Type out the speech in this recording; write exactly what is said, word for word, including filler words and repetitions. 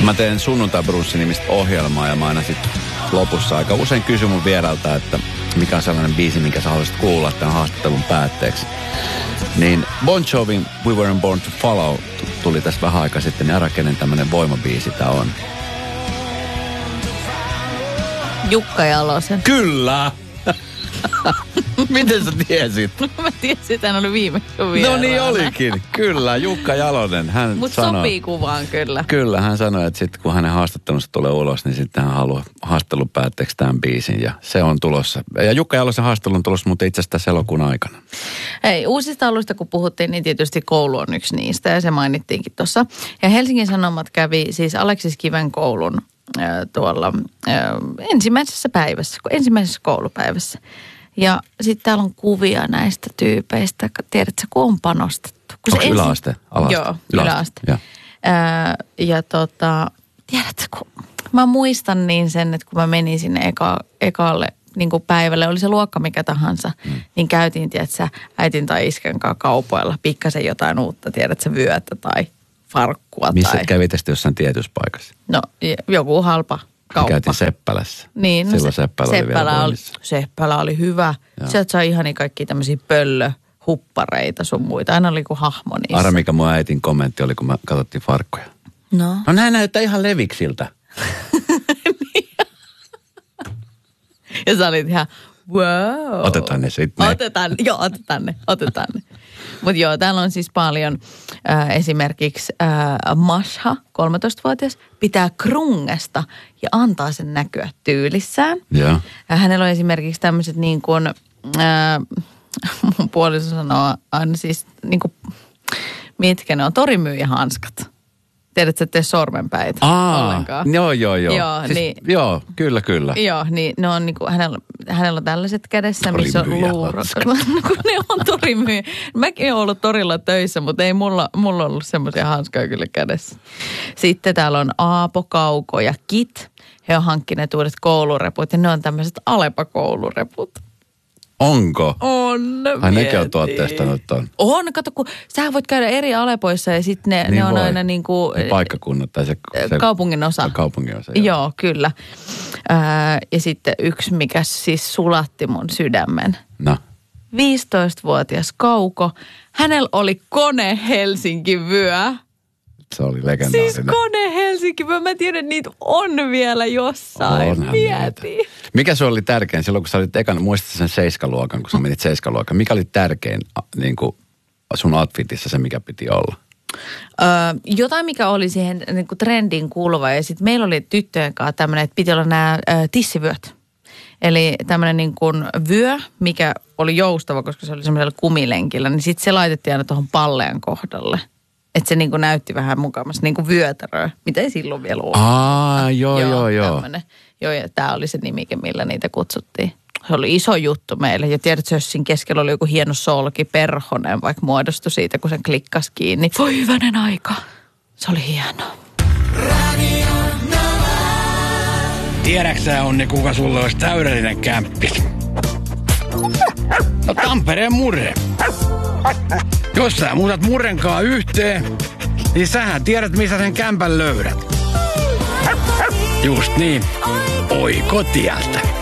Mä teen Sunnuntai Brunssi nimistä ohjelmaa ja mä aina sit lopussa aika usein kysyn mun vieralta, että mikä on sellainen biisi, minkä sä haluaisit kuulla tämän haastattelun päätteeksi. Niin Bon Jovin We Weren't Born to Follow tuli tässä vähän aikaa sitten, niin arra kenen tämmönen voimabiisi tää on. Jukka Jalosen. Kyllä! Miten sä tiesit? Mä tiesin, että hän oli viimeksi No niin olikin. Kyllä, Jukka Jalonen. Hän Mut sanoi, sopii kuvaan kyllä. Kyllä, hän sanoi, että sitten kun hänen haastattelunsa tulee ulos, niin sitten hän haluaa haastattelun päätteeksi tämän biisin. Ja se on tulossa. Ja Jukka Jalosen haastattelu on tulossa muuten itse asiassa elokuun aikana. Hei, uusista aluista kun puhuttiin, niin tietysti koulu on yksi niistä ja se mainittiinkin tuossa. Ja Helsingin Sanomat kävi siis Aleksis Kiven koulun äh, tuolla äh, ensimmäisessä päivässä, ensimmäisessä koulupäivässä. Ja sitten täällä on kuvia näistä tyypeistä. Tiedätkö, kun on panostettu. Kun Onko yläaste? Ensin... Alaste? Joo, yläaste. yläaste. Ja, Ää, ja tota, tiedätkö, kun mä muistan niin sen, että kun mä menin sinne eka, ekalle niin kuin päivälle, oli se luokka mikä tahansa, mm. niin käytiin, tiedätkö, äitin tai iskän kanssa kaupoilla pikkasen jotain uutta, tiedätkö, vyötä tai farkkua. missä tai... kävit sitten jossain tietyssä paikassa? No, joku halpa kauppa. Käytiin Seppälässä. Niin, no Silloin se, Seppälä oli Seppälä vielä oli, Seppälä oli hyvä. Joo. Sieltä sai ihan kaikkia tämmöisiä pöllöhuppareita sun muita. Aina oli kuin hahmo niissä. Arra, mikä mun äitin kommentti oli, kun me katsottiin farkkoja. No. No nää näyttää ihan leviksiltä. Ja sä olit ihan, wow. Otetaan ne sitten. Otetaan, joo, otetaan ne, otetaan ne. Mutta joo, täällä on siis paljon äh, esimerkiksi äh, Masha, kolmetoistavuotias, pitää krungesta ja antaa sen näkyä tyylissään. Joo. Äh, hänellä on esimerkiksi tämmöiset niin kuin, äh, mun puoliso sanoo aina siis niin kuin, mitkä ne on, torimyyjähanskat. Tiedätkö, että tee sormenpäitä Aa, ollenkaan? joo, joo, joo. Joo, siis, niin, joo kyllä, kyllä. Joo, niin ne on niinku, hänellä, hänellä on tällaiset kädessä, missä on luuro. Kun ne on torimyyjä. Mäkin olen ollut torilla töissä, mutta ei mulla, mulla ollut semmoisia hanskoja kyllä kädessä. Sitten täällä on Aapo, Kauko ja Kit. He on hankkineet uudet koulureput ja ne on tämmöiset Alepa-koulureput. Onko? On. Ai nekin on tuotteestanut ton. On, kato kun sä voit käydä eri Alepoissa ja sitten ne, niin ne on voi. aina niin kuin... Ne paikkakunnat tai se... se kaupungin osa. Kaupungin osa, joo. Joo, kyllä. Ää, ja sitten yksi, mikä siis sulatti mun sydämen. No. viisitoistavuotias Kauko. Hänellä oli kone Helsinki-vyö. Se oli legendaarinen. Siis kone Helsinki-vyö. Mä tiedän, niitä on vielä jossain. Onhan Mieti. niitä. Mikä se oli tärkein silloin, kun sä olit ekan, muistatko sen seiskaluokan, kun sä menit seiskaluokan? Mikä oli tärkein niin kuin sun outfitissa se, mikä piti olla? Öö, jotain, mikä oli siihen niin kuin trendiin kuuluva. Ja sitten meillä oli tyttöjen kanssa tämmöinen, että piti olla nämä ö, tissivyöt. Eli tämmöinen niin kuin vyö, mikä oli joustava, koska se oli semmoisella kumilenkillä, niin sitten se laitettiin aina tuohon pallean kohdalle. Että se niin kuin näytti vähän mukavasti niin kuin vyötäröä, mitä ei silloin vielä ollut. Aa, joo, joo, joo. Tämmönen. Joo, ja tämä oli se nimike, millä niitä kutsuttiin. Se oli iso juttu meille. Ja tiedätkö, jos siinä keskellä oli joku hieno solki, perhonen, vaikka muodostui siitä, kun sen klikkasi kiinni. Voi hyvänen aika. Se oli hienoa. Tiedäksä, Onni, kuka sulle olisi täydellinen kämppis? No Tampereen Murre. Jos sä muutat Murrenkaan yhteen, niin sähän tiedät, missä sen kämpän löydät. Just niin. Oikotieltä.